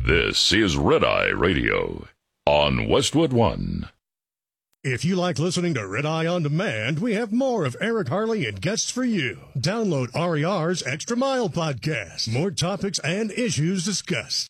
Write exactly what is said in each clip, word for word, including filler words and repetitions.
This is Red Eye Radio on Westwood One. If you like listening to Red Eye On Demand, we have more of Eric Harley and guests for you. Download R E R's Extra Mile podcast. More topics and issues discussed.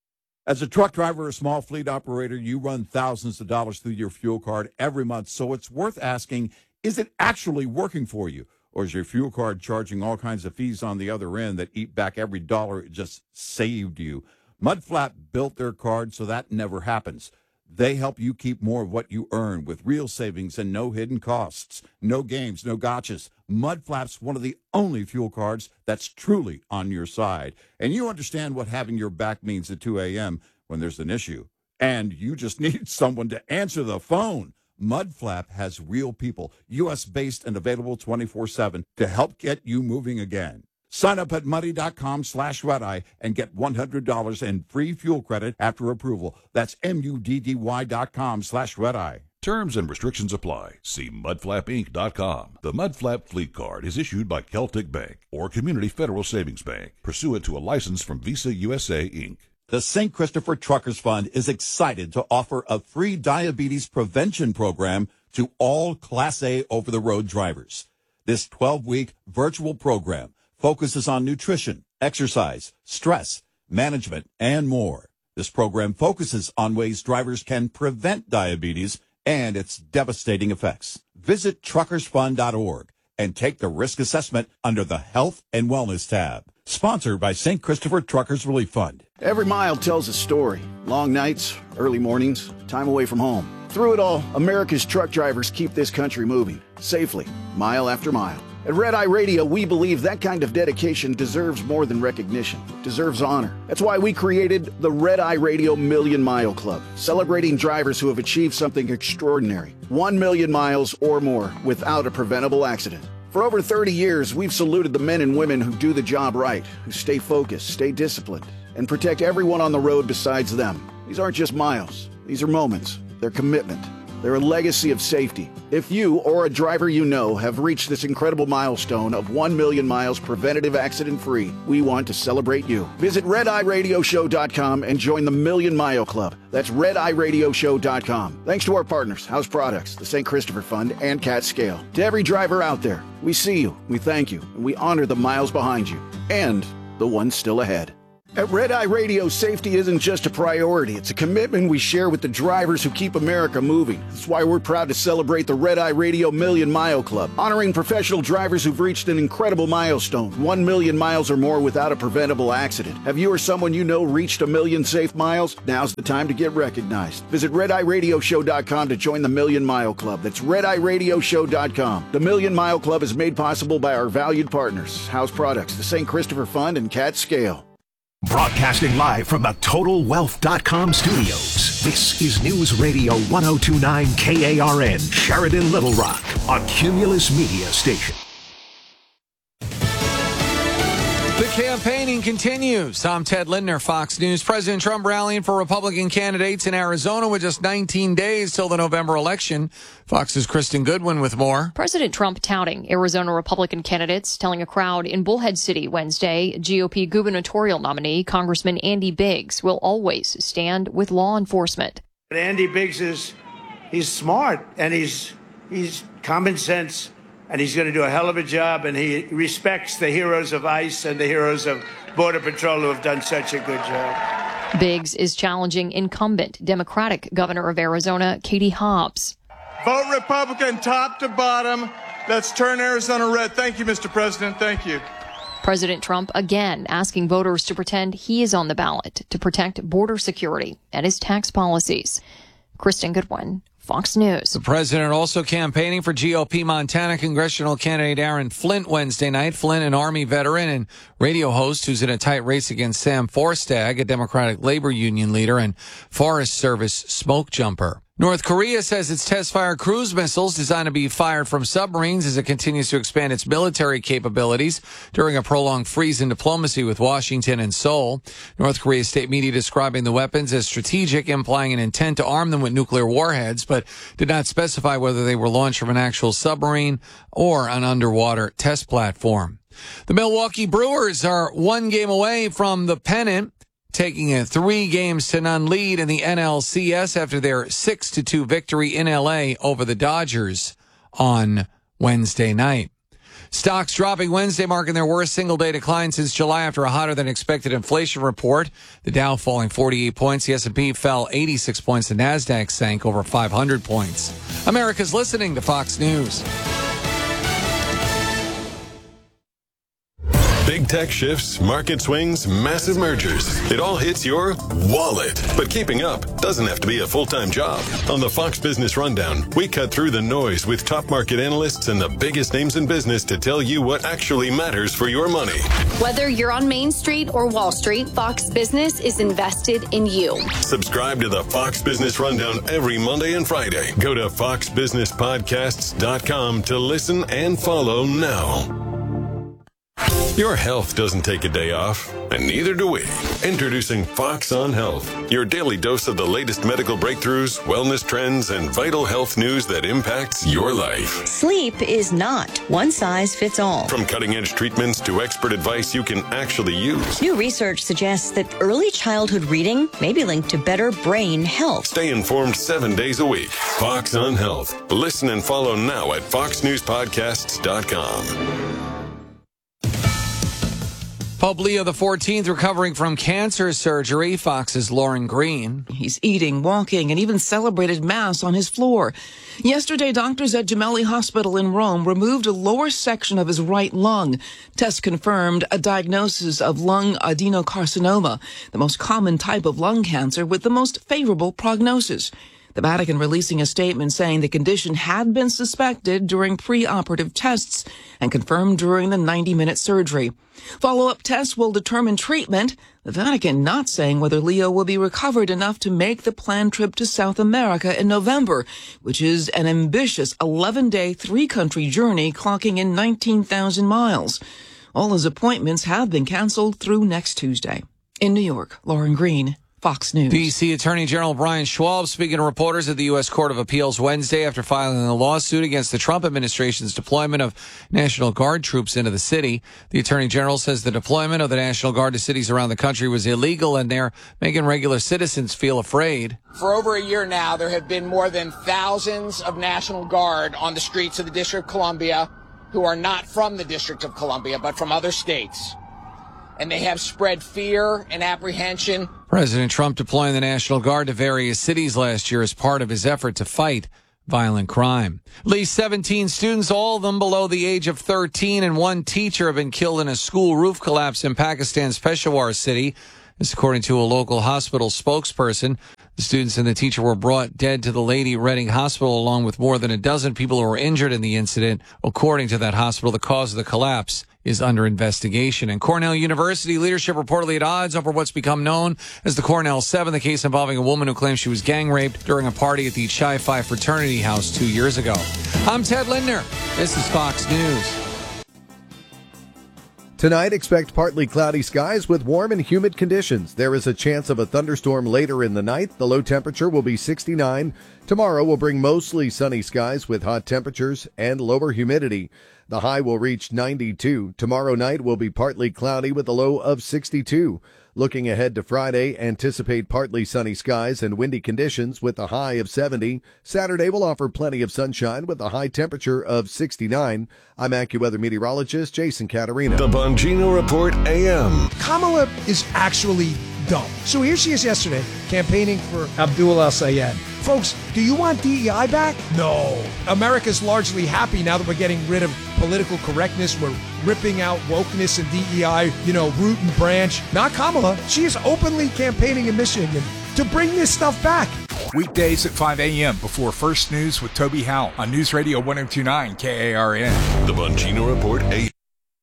As a truck driver or small fleet operator, you run thousands of dollars through your fuel card every month, so it's worth asking, is it actually working for you? Or is your fuel card charging all kinds of fees on the other end that eat back every dollar it just saved you? Mudflap built their card so that never happens. They help you keep more of what you earn with real savings and no hidden costs. No games, no gotchas. Mudflap's one of the only fuel cards that's truly on your side. And you understand what having your back means at two a.m. when there's an issue. And you just need someone to answer the phone. Mudflap has real people, U S-based and available twenty-four seven to help get you moving again. Sign up at muddy.com slash redeye and get one hundred dollars in free fuel credit after approval. That's M-U-D-D-Y dot com slash redeye. Terms and restrictions apply. See mudflap inc dot com. The Mudflap Fleet Card is issued by Celtic Bank or Community Federal Savings Bank, pursuant to a license from Visa U S A, Incorporated. The Saint Christopher Truckers Fund is excited to offer a free diabetes prevention program to all Class A over-the-road drivers. This twelve-week virtual program focuses on nutrition, exercise, stress, management, and more. This program focuses on ways drivers can prevent diabetes and its devastating effects. Visit truckers fund dot org and take the risk assessment under the Health and Wellness tab. Sponsored by Saint Christopher Truckers Relief Fund. Every mile tells a story. Long nights, early mornings, time away from home. Through it all, America's truck drivers keep this country moving, safely, mile after mile. At Red Eye Radio, we believe that kind of dedication deserves more than recognition, deserves honor. That's why we created the Red Eye Radio Million Mile Club, celebrating drivers who have achieved something extraordinary, one million miles or more without a preventable accident. For over thirty years, we've saluted the men and women who do the job right, who stay focused, stay disciplined, and protect everyone on the road besides them. These aren't just miles. These are moments. They're commitment. They're a legacy of safety. If you or a driver you know have reached this incredible milestone of one million miles preventative accident-free, we want to celebrate you. Visit red eye radio show dot com and join the Million Mile Club. That's red eye radio show dot com. Thanks to our partners, House Products, the Saint Christopher Fund, and Cat Scale. To every driver out there, we see you, we thank you, and we honor the miles behind you and the ones still ahead. At Red Eye Radio, safety isn't just a priority. It's a commitment we share with the drivers who keep America moving. That's why we're proud to celebrate the Red Eye Radio Million Mile Club, honoring professional drivers who've reached an incredible milestone, one million miles or more without a preventable accident. Have you or someone you know reached a million safe miles? Now's the time to get recognized. Visit red eye radio show dot com to join the Million Mile Club. That's red eye radio show dot com. The Million Mile Club is made possible by our valued partners, House Products, the Saint Christopher Fund, and Cat Scale. Broadcasting live from the Total Wealth dot com studios, this is News Radio one oh two point nine K A R N, Sheridan, Little Rock, a Cumulus Media station. The campaigning continues. I'm Ted Lindner, Fox News. President Trump rallying for Republican candidates in Arizona with just nineteen days till the November election. Fox's Kristen Goodwin with more. President Trump touting Arizona Republican candidates, telling a crowd in Bullhead City Wednesday, G O P gubernatorial nominee Congressman Andy Biggs will always stand with law enforcement. Andy Biggs is, he's smart and he's, he's common sense. And he's going to do a hell of a job, and he respects the heroes of ICE and the heroes of Border Patrol who have done such a good job. Biggs is challenging incumbent Democratic governor of Arizona, Katie Hobbs. Vote Republican top to bottom. Let's turn Arizona red. Thank you, Mister President. Thank you. President Trump again asking voters to pretend he is on the ballot to protect border security and his tax policies. Kristen Goodwin, Fox News. The president also campaigning for G O P Montana congressional candidate Aaron Flint Wednesday night. Flint, an Army veteran and radio host who's in a tight race against Sam Forstag, a Democratic labor union leader and Forest Service smoke jumper. North Korea says its test-fire cruise missiles designed to be fired from submarines as it continues to expand its military capabilities during a prolonged freeze in diplomacy with Washington and Seoul. North Korea's state media describing the weapons as strategic, implying an intent to arm them with nuclear warheads, but did not specify whether they were launched from an actual submarine or an underwater test platform. The Milwaukee Brewers are one game away from the pennant. taking a three games to none lead in the N L C S after their six to two victory in L A over the Dodgers on Wednesday night. Stocks dropping Wednesday, marking their worst single-day decline since July after a hotter-than-expected inflation report. The Dow falling forty-eight points. The S and P fell eighty-six points. The Nasdaq sank over five hundred points. America's listening to Fox News. Big tech shifts, market swings, massive mergers. It all hits your wallet. But keeping up doesn't have to be a full-time job. On the Fox Business Rundown, we cut through the noise with top market analysts and the biggest names in business to tell you what actually matters for your money. Whether you're on Main Street or Wall Street, Fox Business is invested in you. Subscribe to the Fox Business Rundown every Monday and Friday. Go to fox business podcasts dot com to listen and follow now. Your health doesn't take a day off, and neither do we. Introducing Fox on Health, your daily dose of the latest medical breakthroughs, wellness trends, and vital health news that impacts your life. Sleep is not one size fits all. From cutting-edge treatments to expert advice you can actually use. New research suggests that early childhood reading may be linked to better brain health. Stay informed seven days a week. Fox on Health. Listen and follow now at fox news podcasts dot com. Pope Leo the fourteenth recovering from cancer surgery. Fox's Lauren Green. He's eating, walking, and even celebrated Mass on his floor. Yesterday, doctors at Gemelli Hospital in Rome removed a lower section of his right lung. Tests confirmed a diagnosis of lung adenocarcinoma, the most common type of lung cancer with the most favorable prognosis. The Vatican releasing a statement saying the condition had been suspected during pre-operative tests and confirmed during the ninety-minute surgery. Follow-up tests will determine treatment. The Vatican not saying whether Leo will be recovered enough to make the planned trip to South America in November, which is an ambitious eleven-day, three-country journey clocking in nineteen thousand miles. All his appointments have been canceled through next Tuesday. In New York, Lauren Green, Fox News. D C Attorney General Brian Schwab speaking to reporters at the U S Court of Appeals Wednesday after filing a lawsuit against the Trump administration's deployment of National Guard troops into the city. The Attorney General says the deployment of the National Guard to cities around the country was illegal and they're making regular citizens feel afraid. For over a year now, there have been more than thousands of National Guard on the streets of the District of Columbia who are not from the District of Columbia, but from other states. And they have spread fear and apprehension. President Trump deploying the National Guard to various cities last year as part of his effort to fight violent crime. At least seventeen students, all of them below the age of thirteen, and one teacher have been killed in a school roof collapse in Pakistan's Peshawar city. This according to a local hospital spokesperson. The students and the teacher were brought dead to the Lady Reading Hospital along with more than a dozen people who were injured in the incident. According to that hospital, the cause of the collapse is under investigation. And Cornell University leadership reportedly at odds over what's become known as the Cornell Seven, the case involving a woman who claims she was gang raped during a party at the Chi Phi fraternity house two years ago. I'm Ted Lindner. This is Fox News. Tonight, expect partly cloudy skies with warm and humid conditions. There is a chance of a thunderstorm later in the night. The low temperature will be sixty-nine. Tomorrow will bring mostly sunny skies with hot temperatures and lower humidity. The high will reach ninety-two. Tomorrow night will be partly cloudy with a low of sixty-two. Looking ahead to Friday, anticipate partly sunny skies and windy conditions with a high of seventy. Saturday will offer plenty of sunshine with a high temperature of sixty-nine. I'm AccuWeather meteorologist Jason Caterina. The Bongino Report A M. Kamala is actually dumb. So here she is yesterday campaigning for Abdul El-Sayed. Folks, do you want D E I back? No. America's largely happy now that we're getting rid of political correctness. We're ripping out wokeness and D E I, you know, root and branch. Not Kamala. She is openly campaigning in Michigan to bring this stuff back. Weekdays at five a.m. before First News with Toby Howell on News Radio one oh two point nine K A R N. The Bongino Report A M.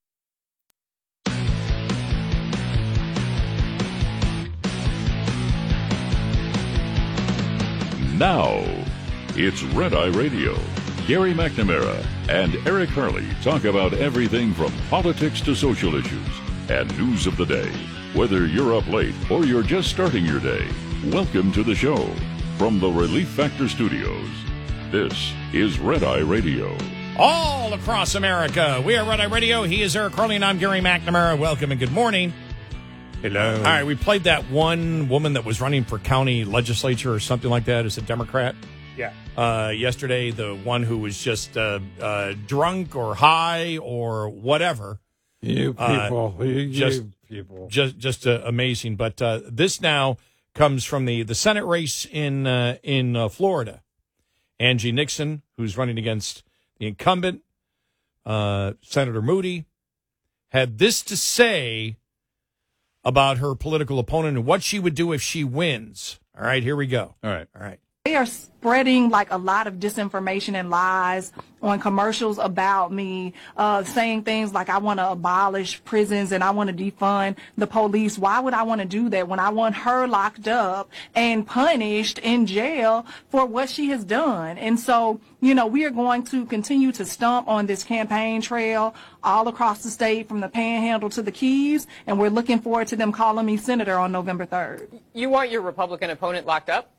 Now, it's Red Eye Radio. Gary McNamara and Eric Harley talk about everything from politics to social issues and news of the day. Whether you're up late or you're just starting your day, welcome to the show. From the Relief Factor Studios, this is Red Eye Radio. All across America, we are Red Eye Radio. He is Eric Harley and I'm Gary McNamara. Welcome and good morning. Hello. All right, we played that one woman that was running for county legislature or something like that as a Democrat. Yeah. Uh, yesterday, the one who was just uh, uh, drunk or high or whatever. You people. Uh, you just, people. Just, just uh, amazing. But uh, this now comes from the, the Senate race in uh, in uh, Florida. Angie Nixon, who's running against the incumbent, uh, Senator Moody, had this to say about her political opponent and what she would do if she wins. All right, here we go. All right. All right. They are spreading like a lot of disinformation and lies on commercials about me, uh, saying things like I want to abolish prisons and I want to defund the police. Why would I want to do that when I want her locked up and punished in jail for what she has done? And so, you know, we are going to continue to stomp on this campaign trail all across the state from the Panhandle to the Keys, and we're looking forward to them calling me senator on November third. You want your Republican opponent locked up?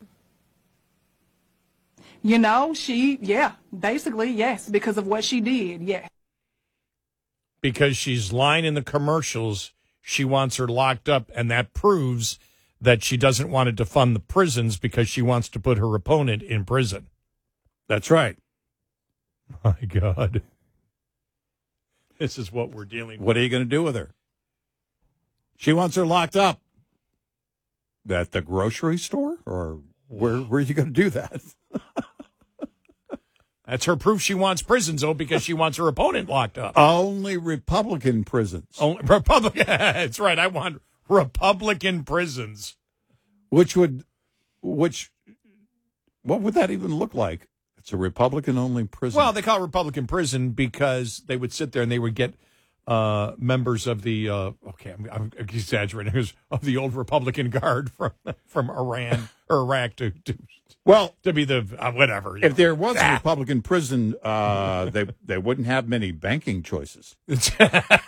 You know, she, yeah, basically, yes, because of what she did, yeah. Because she's lying in the commercials, she wants her locked up, and that proves that she doesn't want to defund the prisons because she wants to put her opponent in prison. That's right. My God. This is what we're dealing with. What are you going to do with her? She wants her locked up. At the grocery store? Or where, where are you going to do that? That's her proof she wants prisons, though, because she wants her opponent locked up. Only Republican prisons. Only Republican. That's right. I want Republican prisons. Which would, which, what would that even look like? It's a Republican-only prison. Well, they call it Republican prison because they would sit there and they would get uh, members of the, uh, okay, I'm, I'm exaggerating, of the old Republican Guard from from Iran or Iraq to, to well to be the uh, whatever. If know. there was ah. a Republican prison, uh, they they wouldn't have many banking choices. They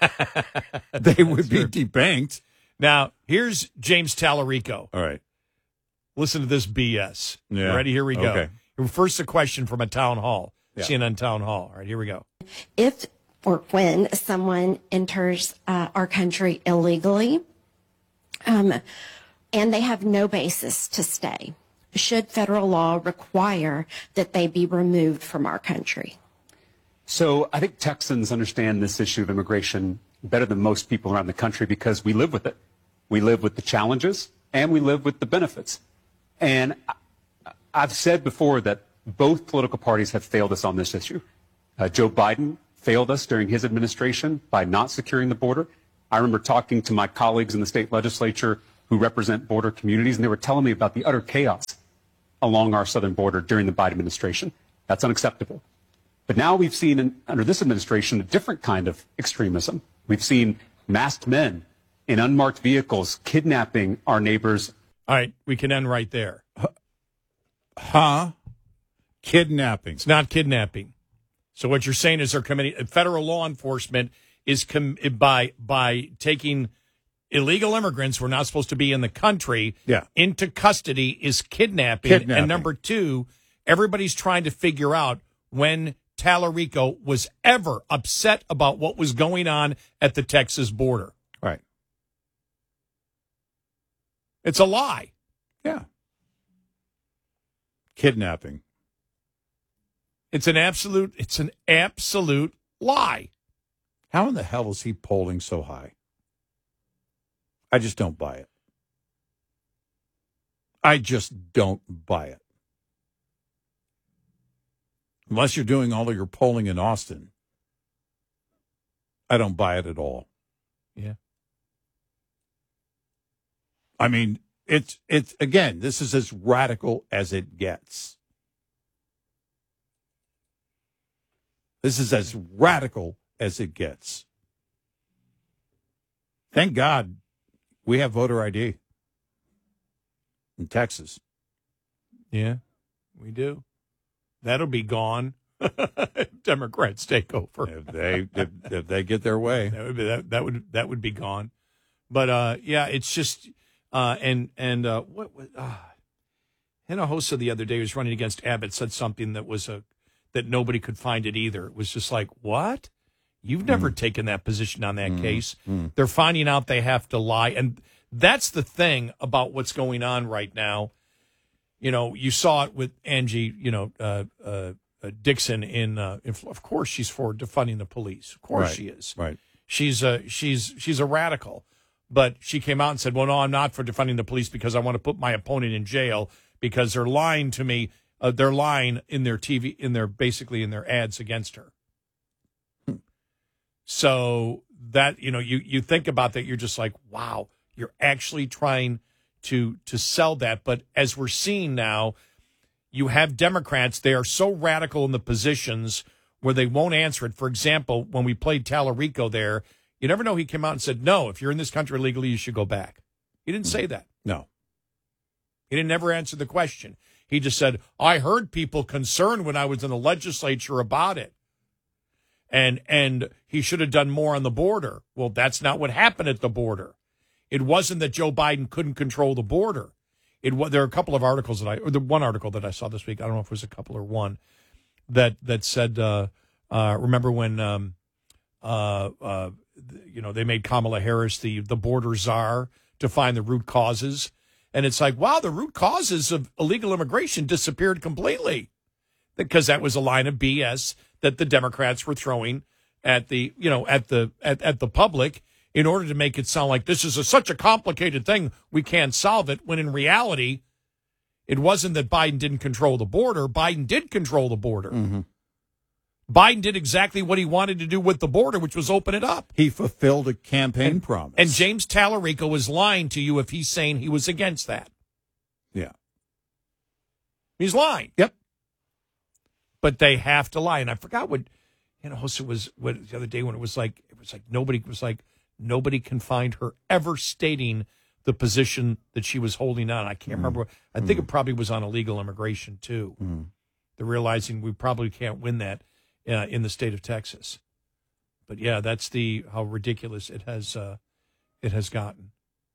would be debanked. Now, here's James Tallarico. All right. Listen to this B S. Yeah. You ready? Here we go. Okay. First, a question from a town hall, yeah. C N N town hall. All right, here we go. If or when someone enters uh, our country illegally, um, and they have no basis to stay, should federal law require that they be removed from our country? So I think Texans understand this issue of immigration better than most people around the country because we live with it. We live with the challenges and we live with the benefits. And I've said before that both political parties have failed us on this issue. Uh, Joe Biden failed us during his administration by not securing the border. I remember talking to my colleagues in the state legislature who represent border communities, and they were telling me about the utter chaos along our southern border during the Biden administration. That's unacceptable. But now we've seen in, under this administration a different kind of extremism. We've seen masked men in unmarked vehicles kidnapping our neighbors. All right, we can end right there. Huh? Kidnapping. It's not kidnapping. So what you're saying is they're committing, federal law enforcement is com, by by taking illegal immigrants who are not supposed to be in the country yeah. into custody is kidnapping. kidnapping. And number two, everybody's trying to figure out when Tallarico was ever upset about what was going on at the Texas border. Right. It's a lie. Yeah. Kidnapping. It's an absolute, it's an absolute lie. How in the hell is he polling so high? I just don't buy it. I just don't buy it. Unless you're doing all of your polling in Austin, I don't buy it at all. Yeah. I mean, it's, it's again, this is as radical as it gets. This is as radical as it gets. Thank God we have voter I D in Texas. Yeah, we do. That'll be gone. Democrats take over. If they if, if they get their way, that would be that, that would that would be gone. But uh, yeah, it's just uh, and and uh, what was uh, Hinojosa the other day was running against Abbott said something that was a that nobody could find it either. It was just like, what? You've never mm. taken that position on that mm. case. Mm. They're finding out they have to lie, and That's the thing about what's going on right now. You know, you saw it with Angie, you know, uh, uh, uh, Dixon in, uh, in, of course she's for defunding the police. Of course Right, she is. right. She's a, she's, she's a radical. But she came out and said, well, no, I'm not for defunding the police because I want to put my opponent in jail because they're lying to me. Uh, they're lying in their T V, in their, basically in their ads against her. Hmm. So that, you know, you, you think about that, you're just like, wow, you're actually trying to, to sell that. But as we're seeing now, you have Democrats, they are so radical in the positions where they won't answer it. For example, when we played Tallarico there, you never know. He came out and said, no, if you're in this country illegally, you should go back. He didn't say that. No. He didn't never answer the question. He just said, I heard people concerned when I was in the legislature about it. And and he should have done more on the border. Well, that's not what happened at the border. It wasn't that Joe Biden couldn't control the border. It was, there are a couple of articles that I, or the one article that I saw this week, I don't know if it was a couple or one, that that said, uh, uh, remember when, um, uh, uh, you know, they made Kamala Harris the the border czar to find the root causes, and it's like, wow, the root causes of illegal immigration disappeared completely, because that was a line of B S that the Democrats were throwing at the, you know, at the at, at the public in order to make it sound like this is a, such a complicated thing we can't solve it. When in reality, it wasn't that Biden didn't control the border. Biden did control the border. Mm-hmm. Biden did exactly what he wanted to do with the border, which was open it up. He fulfilled a campaign and, promise. And James Tallarico was lying to you if he's saying he was against that. Yeah. He's lying. Yep. But they have to lie. And I forgot what, you know, it was what, the other day when it was like, it was like nobody was like, nobody can find her ever stating the position that she was holding on. I can't mm. remember. I think mm. it probably was on illegal immigration, too. Mm. They're realizing we probably can't win that uh, in the state of Texas. But yeah, that's the how ridiculous it has uh, it has gotten.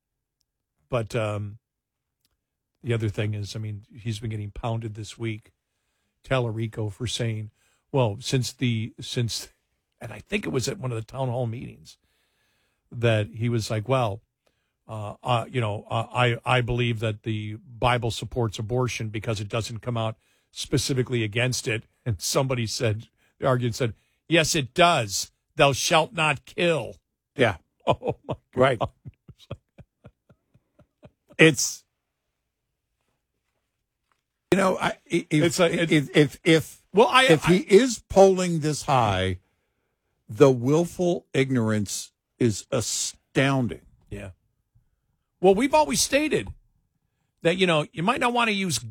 But um, the other thing is, I mean, he's been getting pounded this week, Tallarico, for saying, well, since the since, and I think it was at one of the town hall meetings, that he was like, well, uh, uh, you know, uh, I I believe that the Bible supports abortion because it doesn't come out specifically against it. And somebody said, argued and said, yes, it does. Thou shalt not kill. Yeah. Oh, my God. Right. It's, you know, I, if, It's a- it- if, if, if, Well, I- if he I- is polling this high, the willful ignorance is astounding. Yeah. Well, we've always stated that, you know, you might not want to use